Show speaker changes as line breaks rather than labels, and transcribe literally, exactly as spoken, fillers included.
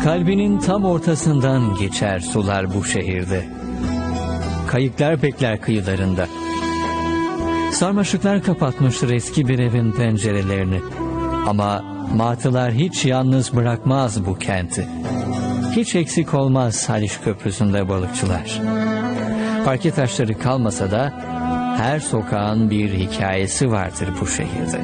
Kalbinin tam ortasından geçer sular bu şehirde. Kayıklar bekler kıyılarında. Sarmaşıklar kapatmıştır eski bir evin pencerelerini. Ama martılar hiç yalnız bırakmaz bu kenti. Hiç eksik olmaz Haliç Köprüsü'nde balıkçılar. Parke taşları kalmasa da her sokağın bir hikayesi vardır bu şehirde.